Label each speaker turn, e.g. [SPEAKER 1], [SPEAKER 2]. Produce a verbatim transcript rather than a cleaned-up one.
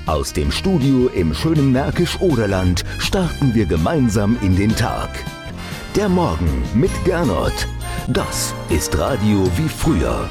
[SPEAKER 1] Aus dem Studio im schönen Märkisch-Oderland starten wir gemeinsam in den Tag. Der Morgen mit Gernot. Das ist Radio wie früher.